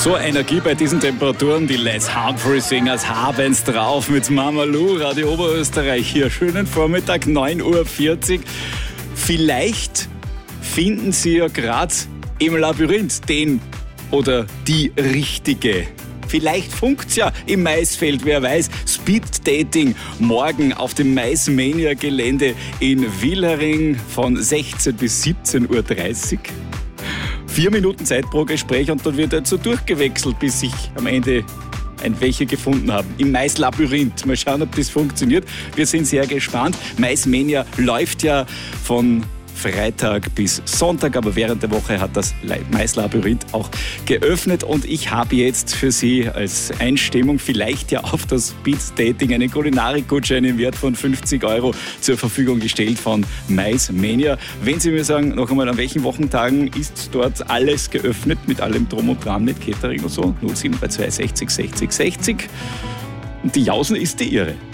So Energie bei diesen Temperaturen, die Les Humphrey Singers haben's drauf mit Mamalu, Radio Oberösterreich hier. Schönen Vormittag, 9:40 Uhr. Vielleicht finden Sie ja gerade im Labyrinth den oder die Richtige. Vielleicht funkt's ja im Maisfeld, wer weiß. Speed Dating morgen auf dem Maismania-Gelände in Willering von 16 bis 17:30 Uhr. 4 Minuten Zeit pro Gespräch und dann wird so durchgewechselt, bis sich am Ende welche gefunden haben. Im Maislabyrinth. Mal schauen, ob das funktioniert. Wir sind sehr gespannt. Maismania läuft ja von Freitag bis Sonntag, aber während der Woche hat das Maislabyrinth auch geöffnet und ich habe jetzt für Sie als Einstimmung vielleicht ja auf das Speed Dating einen Kulinarikgutschein im Wert von 50 € zur Verfügung gestellt von Maismania. Wenn Sie mir sagen, noch einmal, an welchen Wochentagen ist dort alles geöffnet, mit allem Drum und Dran, mit Catering und so, 0732 60 60 60. Und die Jausen ist die Ihre.